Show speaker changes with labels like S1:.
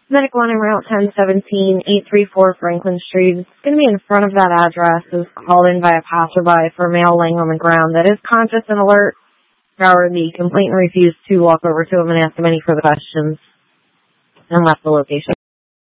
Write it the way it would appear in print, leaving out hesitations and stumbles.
S1: Medic 1 en route 1017, 834 Franklin Street. It's going to be in front of that address. It was called in by a passerby for a male laying on the ground that is conscious and alert. However, the complainant refused to walk over to him and ask him any further questions and left the location.